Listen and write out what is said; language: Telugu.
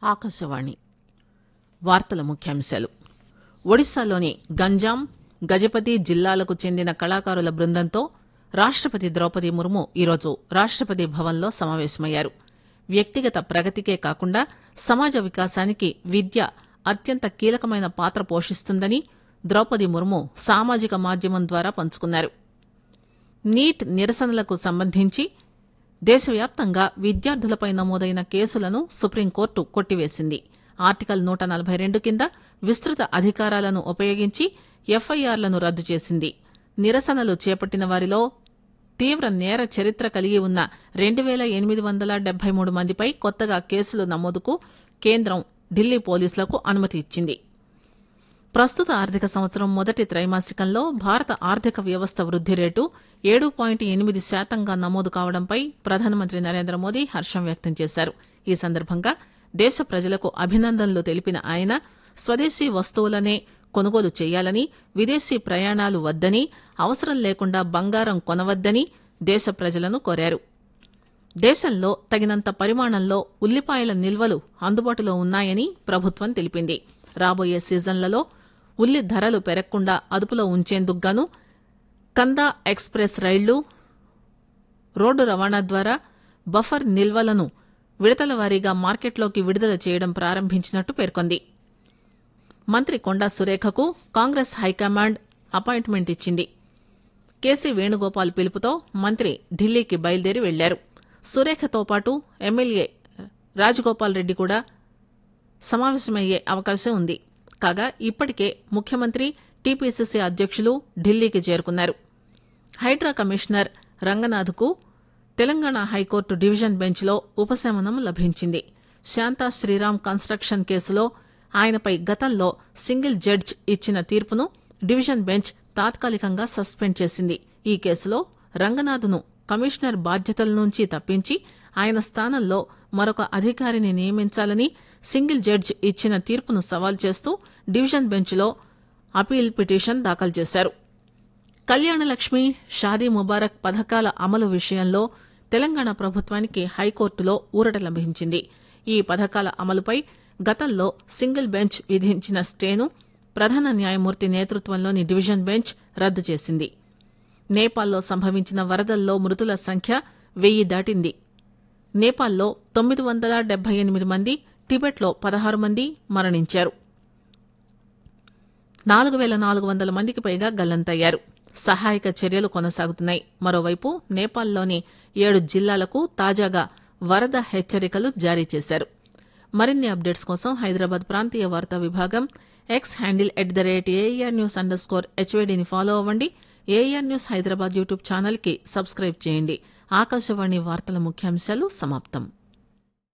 ఆకాశవాణి వార్తల ముఖ్యాంశాలు. ఒడిశాలోని గంజాం, గజపతి జిల్లాలకు చెందిన కళాకారుల బృందంతో రాష్టపతి ద్రౌపది ముర్ము ఈరోజు రాష్టపతి భవన్లో సమావేశమయ్యారు. వ్యక్తిగత ప్రగతికే కాకుండా సమాజ వికాసానికి విద్య అత్యంత కీలకమైన పాత్ర పోషిస్తుందని ద్రౌపది ముర్ము సామాజిక మాధ్యమం ద్వారా పంచుకున్నారు. నీట్ నిరసనలకు సంబంధించి దేశవ్యాప్తంగా విద్యార్థులపై నమోదైన కేసులను సుప్రీంకోర్టు కొట్టివేసింది. ఆర్టికల్ 142 కింద విస్తృత అధికారాలను ఉపయోగించి ఎఫ్ఐఆర్లను రద్దు చేసింది. నిరసనలు చేపట్టిన వారిలో తీవ్ర నేర చరిత్ర కలిగి ఉన్న 2873 మందిపై కొత్తగా కేసులు నమోదుకు కేంద్రం ఢిల్లీ పోలీసులకు అనుమతి ఇచ్చింది. ప్రస్తుత ఆర్థిక సంవత్సరం మొదటి త్రైమాసికంలో భారత ఆర్థిక వ్యవస్థ వృద్ది రేటు 7.8% నమోదు కావడంపై ప్రధానమంత్రి నరేంద్ర మోదీ హర్షం వ్యక్తం చేశారు. ఈ సందర్భంగా దేశ ప్రజలకు అభినందనలు తెలిపిన ఆయన స్వదేశీ వస్తువులనే కొనుగోలు చేయాలని, విదేశీ ప్రయాణాలు వద్దని, అవసరం లేకుండా బంగారం కొనవద్దని దేశ ప్రజలను కోరారు. దేశంలో తగినంత పరిమాణంలో ఉల్లిపాయల నిల్వలు అందుబాటులో ఉన్నాయని ప్రభుత్వం తెలిపింది. రాబోయే సీజన్లలో ఉల్లి ధరలు పెరగకుండా అదుపులో ఉంచేందుకుగాను కందా ఎక్స్ప్రెస్ రైళ్లు, రోడ్డు రవాణా ద్వారా బఫర్ నిల్వలను విడతల వారీగా మార్కెట్లోకి విడుదల చేయడం ప్రారంభించినట్టు పేర్కొంది. మంత్రి కొండా సురేఖకు కాంగ్రెస్ హైకమాండ్ అపాయింట్మెంట్ ఇచ్చింది. కేసీ వేణుగోపాల్ పిలుపుతో మంత్రి ఢిల్లీకి బయలుదేరి వెళ్లారు. సురేఖతో పాటు ఎమ్మెల్యే రాజగోపాల్ రెడ్డి కూడా సమావేశమయ్యే అవకాశం ఉంది. కాగా ఇప్పటికే ముఖ్యమంత్రి, టీపీసీసీ అధ్యక్షులు ఢిల్లీకి చేరుకున్నారు. Hydraa commissioner రంగనాథ్కు Telangana high court division బెంచ్లో ఉపశమనం లభించింది. శాంతా శ్రీరామ్ కన్స్ట్రక్షన్ కేసులో ఆయనపై గతంలో సింగిల్ జడ్జ్ ఇచ్చిన తీర్పును డివిజన్ బెంచ్ తాత్కాలికంగా సస్పెండ్ చేసింది. ఈ కేసులో రంగనాథ్ను కమిషనర్ బాధ్యతల నుంచి తప్పించి ఆయన స్థానంలో మరొక అధికారిని నియమించాలని సింగిల్ జడ్జ్ ఇచ్చిన తీర్పును సవాల్ చేస్తూ డివిజన్ బెంచ్లో అపీల్ పిటిషన్ దాఖలు చేశారు. కళ్యాణలక్ష్మి, షాదీ ముబారక్ పథకాల అమలు విషయంలో తెలంగాణ ప్రభుత్వానికి హైకోర్టులో ఊరట లభించింది. ఈ పథకాల అమలుపై గతంలో సింగిల్ బెంచ్ విధించిన స్టేను ప్రధాన న్యాయమూర్తి నేతృత్వంలోని డివిజన్ బెంచ్ రద్దు చేసింది. నేపాల్లో సంభవించిన వరదల్లో మృతుల సంఖ్య 1000 దాటింది. నేపాల్లో 978 మంది, టిబెట్లో 16 మంది మరణించారు. 4400 మందికి పైగా గల్లంతయ్యారు. సహాయక చర్యలు కొనసాగుతున్నాయి. మరోవైపు నేపాల్లోని 7 జిల్లాలకు తాజాగా వరద హెచ్చరికలు జారీ చేశారు. మరిన్ని అప్డేట్స్ కోసం హైదరాబాద్ ప్రాంతీయ వార్తా విభాగం ఎక్స్ హ్యాండిల్ @ARNews_HVDని ఫాలో అవ్వండి. AR news Hyderabad YouTube channel కి సబ్స్క్రైబ్ చేయండి. ఆకాశవాణి వార్తల ముఖ్యాంశాలు సమాప్తం.